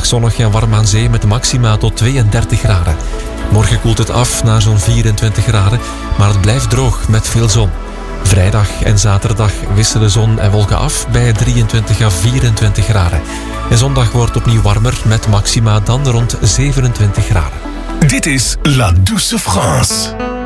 zonnig en warm aan zee met maxima tot 32 graden. Morgen koelt het af naar zo'n 24 graden, maar het blijft droog met veel zon. Vrijdag en zaterdag wisselen zon en wolken af bij 23 à 24 graden. En zondag wordt opnieuw warmer met maxima dan rond 27 graden. Dit is La Douce France.